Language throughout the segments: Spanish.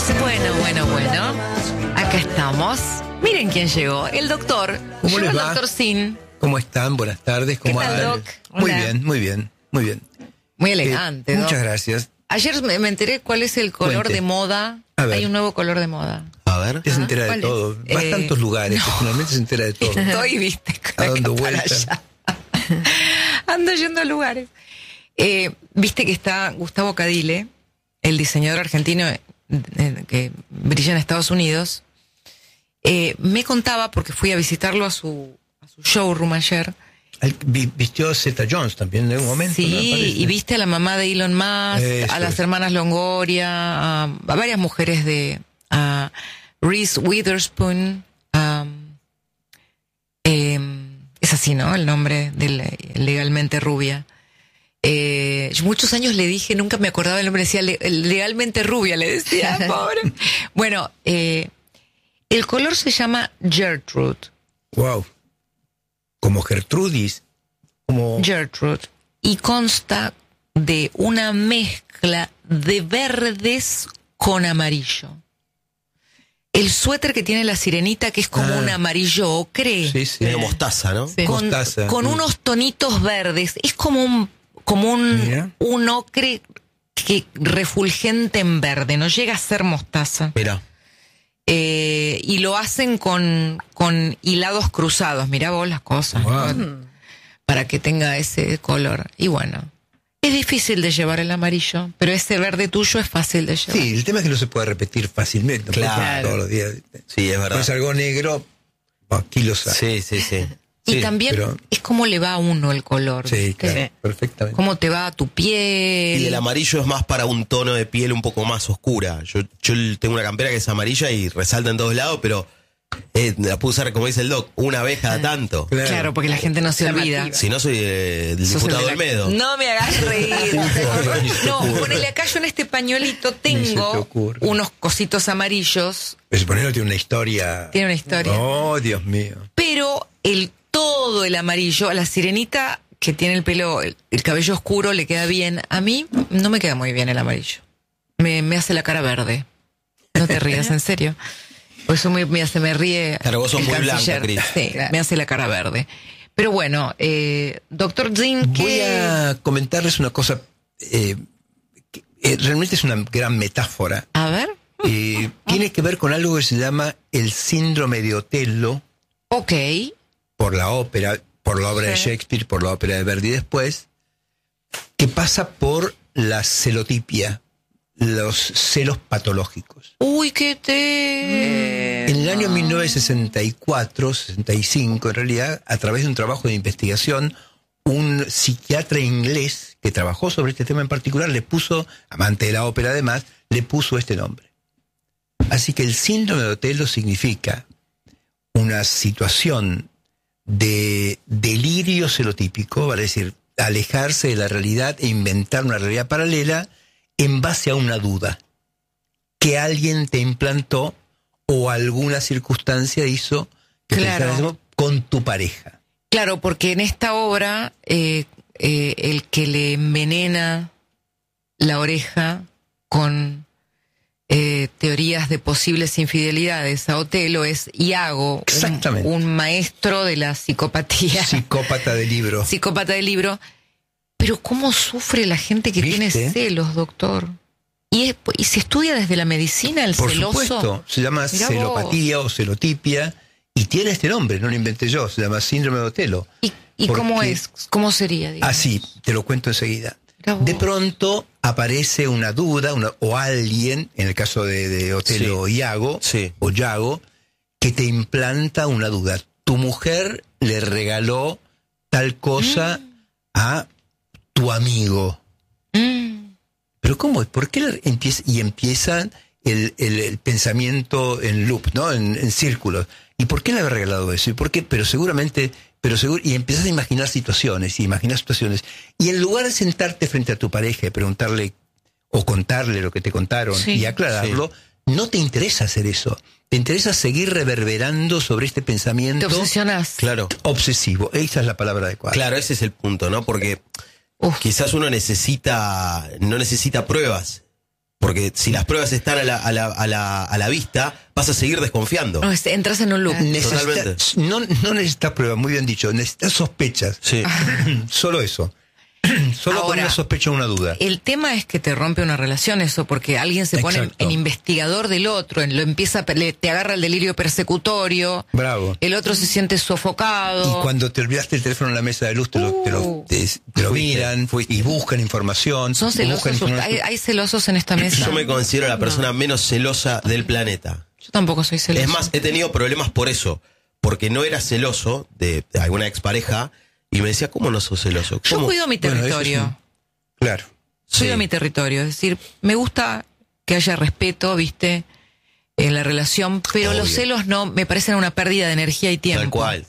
Bueno. Acá estamos. Miren quién llegó. El doctor. ¿Cómo llegó les el va? doctor Sin. ¿Cómo están? Buenas tardes. ¿Cómo ¿Qué tal, andan? Doc? Muy Hola. bien. Muy elegante, Doc. Muchas gracias. Ayer me enteré cuál es el color Cuente. de moda. A ver. Hay un nuevo color de moda. A ver. Usted se entera de ¿cuál todo. es? Va a tantos lugares que finalmente se entera de todo. Estoy, viste, Está dando acá para vueltas. allá. Ando yendo a lugares. Viste que está Gustavo Cadile, el diseñador argentino que brilla en Estados Unidos. Me contaba, porque fui a visitarlo a su showroom ayer. Vistió a Zeta Jones también en un momento. ¿no? Me Sí, parece. y viste a la mamá de Elon Musk, Eso a las es. hermanas Longoria, a varias mujeres a Reese Witherspoon. Es así, ¿no? El nombre de Legalmente Rubia. Yo muchos años le dije, nunca me acordaba el nombre, decía Legalmente Rubia, le decía, pobre. Bueno, el color se llama Gertrude. Wow. Como Gertrudis. Como... Gertrude, y consta de una mezcla de verdes con amarillo. El suéter que tiene la sirenita, que es como un amarillo ocre, Sí, sí. Medio mostaza, ¿no? con, Mostaza. con unos tonitos verdes, es como Mira. un ocre que refulgente en verde, no llega a ser mostaza. Mira. Y lo hacen con hilados cruzados, mirá vos las cosas, Wow. ¿no? Para que tenga ese color. Y bueno, es difícil de llevar el amarillo, pero ese verde tuyo es fácil de llevar. Sí, el tema es que no se puede repetir fácilmente. No puede Claro. ser todos los días. Sí, es verdad. Pues algo negro, aquí lo sabe. Sí. Y sí, también pero- es como le va a uno el color. Sí, ¿viste? claro, perfectamente. Cómo te va a tu piel. Y el amarillo es más para un tono de piel un poco más oscura. Yo tengo una campera que es amarilla y resalta en todos lados, pero la puedo usar, como dice el Doc, una vez cada tanto. Claro, porque la gente no se olvida. Si no, soy el Sos diputado el de la- Olmedo. No me hagas reír. No, ponele acá, yo en este pañuelito Ni se te tengo ocurra. unos cositos amarillos. Pues ponerlo tiene una historia. Tiene una historia. Oh, Dios mío. Pero todo el amarillo, a la sirenita que tiene el pelo, el cabello oscuro, le queda bien. A mí no me queda muy bien el amarillo. Me hace la cara verde. No te rías, en serio. Por eso me ríe. Claro, vos sos el muy blanca, canciller. Cris. Sí, me hace la cara verde. Pero bueno, doctor Zin, Voy a comentarles una cosa. Realmente es una gran metáfora. A ver. Tiene que ver con algo que se llama el síndrome de Otello, Ok. por la obra de Sí. Shakespeare, por la ópera de Verdi después, que pasa por la celotipia, los celos patológicos. Uy, qué te... En el año 1964, 65 en realidad, a través de un trabajo de investigación, un psiquiatra inglés que trabajó sobre este tema en particular le puso, amante de la ópera además, le puso este nombre. Así que el síndrome de Otello significa una situación de delirio celotípico, vale decir, alejarse de la realidad e inventar una realidad paralela en base a una duda que alguien te implantó o alguna circunstancia hizo que Claro. pensaras eso con tu pareja. Claro, porque en esta obra el que le envenena la oreja con teorías de posibles infidelidades a Otelo es Iago, Exactamente. un maestro de la psicopatía, Psicópata de libro. psicópata del libro. Pero ¿cómo sufre la gente que ¿Viste? tiene celos, doctor? ¿Y se estudia desde la medicina el Por celoso? supuesto, se llama Mirá celopatía o celotipia y tiene este nombre, no lo inventé yo, se llama síndrome de Otello. ¿Y cómo Porque- es? ¿Cómo sería? digamos? Así, te lo cuento enseguida. Mirá vos. De pronto aparece una duda, o alguien, en el caso de Otello Sí. Iago, Sí. o Yago, que te implanta una duda. Tu mujer le regaló tal cosa a tu amigo. Pero ¿cómo? ¿Por qué empieza el pensamiento en loop, ¿no? En círculos? ¿Y por qué le había regalado eso? ¿Y por qué? Y empiezas a imaginar situaciones. Y en lugar de sentarte frente a tu pareja y preguntarle o contarle lo que te contaron Sí. y aclararlo, no te interesa hacer eso. Te interesa seguir reverberando sobre este Te pensamiento obsesionás. Claro. obsesivo. Esa es la palabra adecuada. Claro, ese es el punto, ¿no? Porque Uf. quizás uno no necesita pruebas. Porque si las pruebas están a la vista, vas a seguir desconfiando. No, entras en un loop. Totalmente. No necesitas pruebas, muy bien dicho. Necesitas sospechas. Sí. Solo eso. Solo con Ahora, una sospecha o una duda. El tema es que te rompe una relación eso, porque alguien se pone Exacto. en investigador del otro, lo empieza, te agarra el delirio persecutorio. Bravo. El otro se siente sofocado. Y cuando te olvidaste el teléfono en la mesa de luz, te lo miran y buscan información. ¿Son celosos? ¿Hay celosos en esta mesa? Yo me considero la persona menos celosa del planeta. Yo tampoco soy celoso. Es más, he tenido problemas por eso. Porque no era celoso de alguna expareja y me decía, ¿cómo no sos celoso? Yo ¿Cómo? cuido mi territorio. Bueno, claro. Cuido Sí. mi territorio. Es decir, me gusta que haya respeto, ¿viste? En la relación, pero Obvio. los celos no, me parecen una pérdida de energía y tiempo. Tal cual.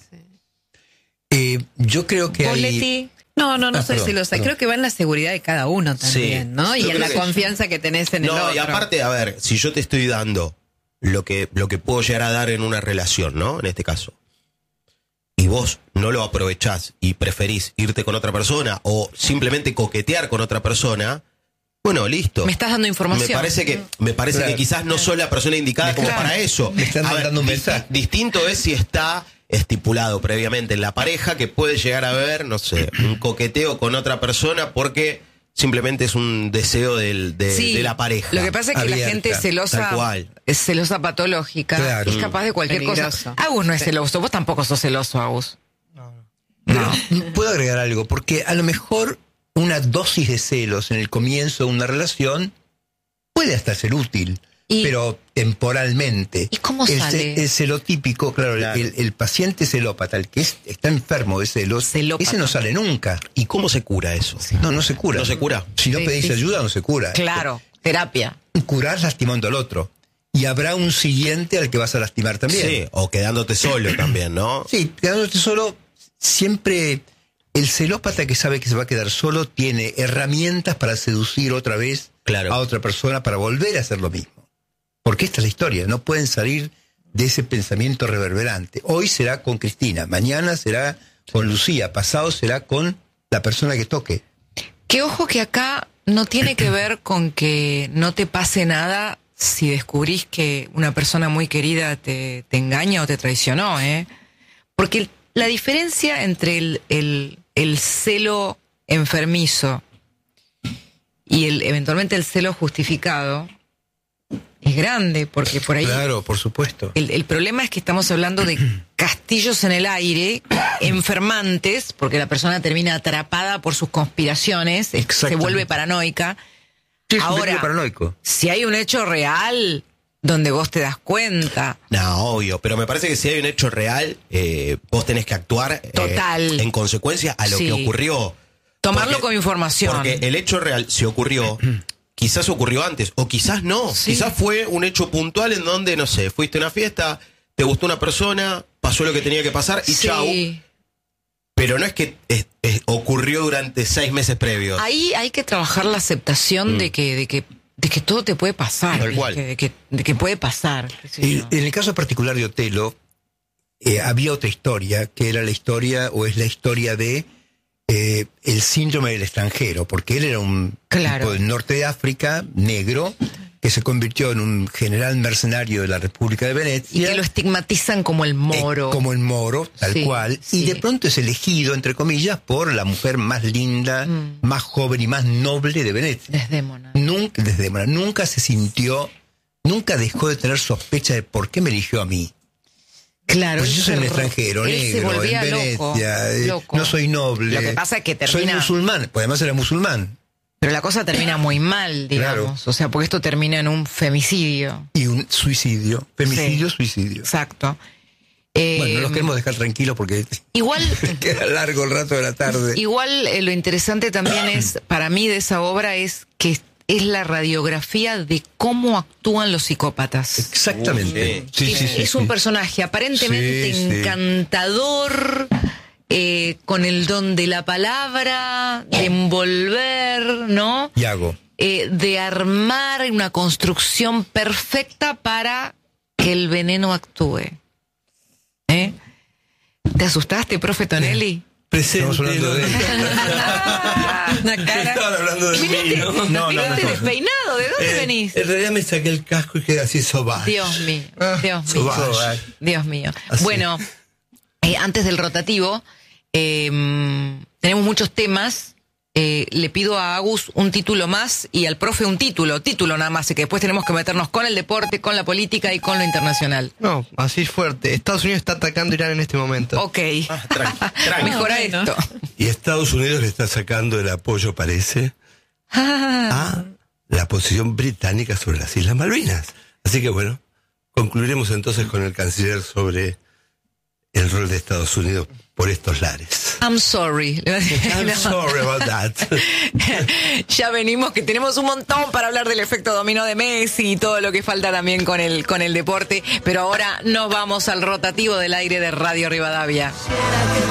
Yo creo que ¿Vos, hay... Leti? No soy perdón, celosa. perdón. Creo que va en la seguridad de cada uno también, Sí. ¿no? Y Yo en creo la que- confianza que tenés en el No, otro. y aparte, a ver, si yo te estoy dando lo que puedo llegar a dar en una relación, ¿no? En este caso. Y vos no lo aprovechás y preferís irte con otra persona o simplemente coquetear con otra persona, bueno, listo. Me estás dando información. Me parece Claro. que quizás no soy la persona indicada como Claro. para eso. Me están A ver, mandando un mensaje. Distinto es si está estipulado previamente en la pareja que puede llegar a haber, no sé, un coqueteo con otra persona porque simplemente es un deseo Sí, de la pareja. Lo que pasa es que Abierta, la gente celosa, tal cual. es celosa patológica, Claro. es capaz de cualquier Peligroso. cosa. Agus no es celoso, vos tampoco sos celoso, Agus. Pero puedo agregar algo, porque a lo mejor una dosis de celos en el comienzo de una relación puede hasta ser útil, Y- pero temporalmente. ¿Y cómo sale? El celotípico, claro. Claro. El paciente celópata, el que está enfermo de celos, Celópata. ese no sale nunca. ¿Y cómo se cura eso? No se cura. ¿No se cura? Si no Sí, pedís sí. ayuda, no se cura. Claro, terapia. Curás lastimando al otro. Y habrá un siguiente al que vas a lastimar también. Sí, o quedándote solo también, ¿no? Sí, quedándote solo, siempre el celópata que sabe que se va a quedar solo tiene herramientas para seducir otra vez Claro. a otra persona para volver a hacer lo mismo. Porque esta es la historia, no pueden salir de ese pensamiento reverberante. Hoy será con Cristina, mañana será con Lucía, pasado será con la persona que toque. Que ojo que acá no tiene que ver con que no te pase nada si descubrís que una persona muy querida te engaña o te traicionó, ¿eh? Porque la diferencia entre el celo enfermizo y eventualmente el celo justificado es grande, porque por ahí Claro, por supuesto. el problema es que estamos hablando de castillos en el aire, enfermantes, porque la persona termina atrapada por sus conspiraciones, se Exactamente. vuelve paranoica. Sí, es un Ahora, delirio paranoico. si hay un hecho real donde vos te das cuenta, No, obvio, pero me parece que si hay un hecho real, vos tenés que actuar Total. en consecuencia a lo Sí. que ocurrió. tomarlo Porque- como información. Porque el hecho real, si ocurrió, quizás ocurrió antes, o quizás no. Sí. Quizás fue un hecho puntual en donde, no sé, fuiste a una fiesta, te gustó una persona, pasó lo que tenía que pasar y Sí. chau. Pero no es que ocurrió durante 6 meses previos. Ahí hay que trabajar la aceptación de que todo te puede pasar. Tal cual. De que puede pasar. qué sé Y yo. en el caso particular de Otelo, había otra historia, que era la historia, o es la historia de el síndrome del extranjero, porque él era un Claro. tipo del norte de África, negro, que se convirtió en un general mercenario de la República de Y Venecia. que lo estigmatizan como el moro. Como el moro, tal Sí, cual. sí. Y de pronto es elegido, entre comillas, por la mujer más linda, más joven y más noble de Venecia. Desdémona. Nunca se sintió, nunca dejó de tener sospecha de por qué me eligió a mí. Claro. Pues él yo soy un se- extranjero, él se negro, en volvía Venecia, loco. no soy noble. Lo que pasa es que Soy termina... musulmán, pues además era musulmán. Pero la cosa termina muy mal, digamos. Claro. O sea, porque esto termina en un femicidio. Y un suicidio, femicidio, Sí. suicidio. Exacto. Bueno, no los queremos dejar tranquilos porque Igual, queda largo el rato de la tarde. igual lo interesante también es, para mí, de esa obra es que es la radiografía de cómo actúan los psicópatas. Exactamente. Sí, sí, sí, Es un sí. personaje aparentemente Sí, sí. encantador, con el don de la palabra, de envolver, ¿no? Yago. De armar una construcción perfecta para que el veneno actúe. ¿Eh? ¿Te asustaste, profe Tonelli? Estamos hablando de él. Una cara. Estaban hablando de mí, ¿no? No, Viniste despeinado Abogado, ¿de dónde venís? En realidad me saqué el casco y quedé así Sauvage. Dios mío, Dios mío. Sauvage. Dios mío. Así. Bueno, antes del rotativo, tenemos muchos temas. Le pido a Agus un título más y al profe un título nada más, y que después tenemos que meternos con el deporte, con la política y con lo internacional. No, así fuerte. Estados Unidos está atacando a Irán en este momento. Ok. Tranqui. Mejora Bueno. esto. Y Estados Unidos le está sacando el apoyo, parece, a la posición británica sobre las Islas Malvinas. Así que bueno, concluiremos entonces con el canciller sobre el rol de Estados Unidos por estos lares. I'm sorry. I'm sorry about that. Ya venimos, que tenemos un montón para hablar del efecto dominó de Messi y todo lo que falta también con el deporte. Pero ahora nos vamos al rotativo del aire de Radio Rivadavia.